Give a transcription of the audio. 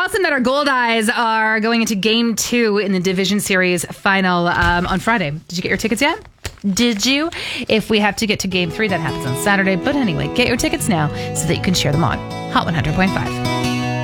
awesome that our Gold Eyes are going into Game 2 in the Division Series final on Friday. Did you get your tickets yet? Did you? If we have to get to Game 3, that happens on Saturday. But anyway, get your tickets now so that you can cheer them on. Hot 100.5.